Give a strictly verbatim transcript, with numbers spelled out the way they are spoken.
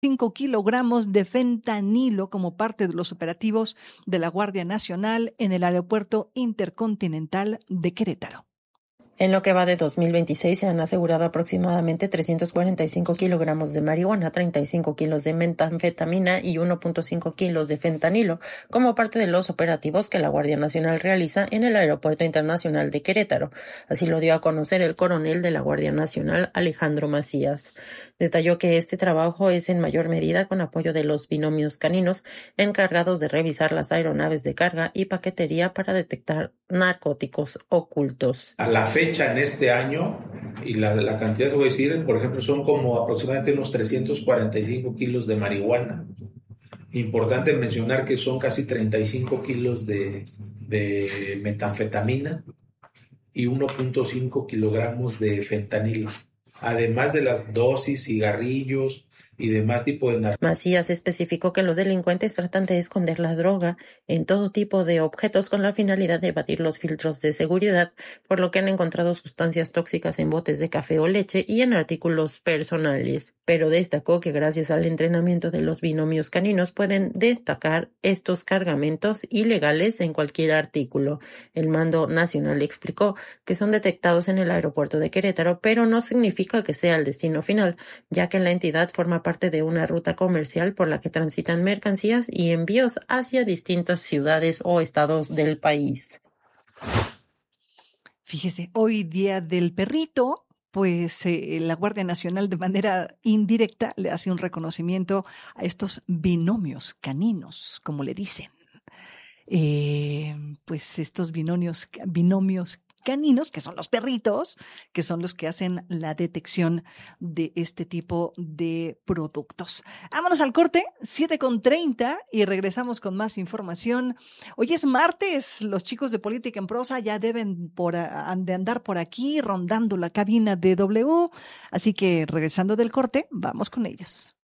cinco kilogramos de fentanilo como parte de los operativos de la Guardia Nacional en el Aeropuerto Intercontinental de Querétaro. En lo que va de dos mil veintiséis se han asegurado aproximadamente trescientos cuarenta y cinco kilogramos de marihuana, treinta y cinco kilos de metanfetamina y uno punto cinco kilos de fentanilo como parte de los operativos que la Guardia Nacional realiza en el Aeropuerto Internacional de Querétaro. Así lo dio a conocer el coronel de la Guardia Nacional, Alejandro Macías. Detalló que este trabajo es en mayor medida con apoyo de los binomios caninos encargados de revisar las aeronaves de carga y paquetería para detectar narcóticos ocultos. A la fecha en este año, y la, la cantidad se voy a decir, por ejemplo, son como aproximadamente unos trescientos cuarenta y cinco kilos de marihuana. Importante mencionar que son casi treinta y cinco kilos de, de metanfetamina y uno punto cinco kilogramos de fentanilo, además de las dosis, cigarrillos y demás tipo de narcóticos. Macías especificó que los delincuentes tratan de esconder la droga en todo tipo de objetos con la finalidad de evadir los filtros de seguridad, por lo que han encontrado sustancias tóxicas en botes de café o leche y en artículos personales. Pero destacó que gracias al entrenamiento de los binomios caninos pueden destacar estos cargamentos ilegales en cualquier artículo. El Mando Nacional explicó que son detectados en el aeropuerto de Querétaro, pero no significa que sea el destino final, ya que la entidad forma parte de una ruta comercial por la que transitan mercancías y envíos hacia distintas ciudades o estados del país. Fíjese, hoy día del perrito, pues eh, la Guardia Nacional de manera indirecta le hace un reconocimiento a estos binomios caninos, como le dicen. Eh, pues estos binomios, binomios caninos, que son los perritos, que son los que hacen la detección de este tipo de productos. Vámonos al corte, siete con treinta, y regresamos con más información. Hoy es martes, los chicos de Política en Prosa ya deben por, de andar por aquí rondando la cabina de W, así que regresando del corte, vamos con ellos.